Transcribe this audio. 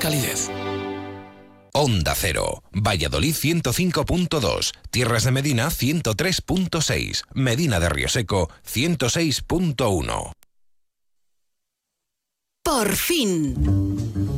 calidez. Onda Cero, Valladolid 105.2, Tierras de Medina 103.6, Medina de Rioseco 106.1. Por fin.